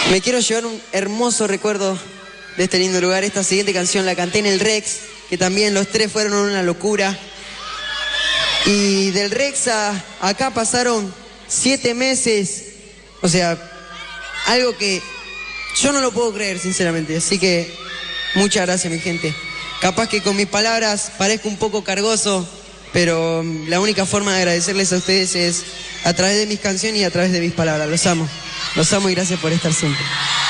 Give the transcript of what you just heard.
Me quiero llevar un hermoso recuerdo de este lindo lugar. Esta siguiente canción la canté en el Rex, que también los tres fueron una locura. Y del Rex a acá pasaron 7 meses. O sea, algo que yo no lo puedo creer, sinceramente. Así que muchas gracias, mi gente. Capaz que con mis palabras parezco un poco cargoso, pero la única forma de agradecerles a ustedes es a través de mis canciones y a través de mis palabras. Los amo y gracias por estar siempre.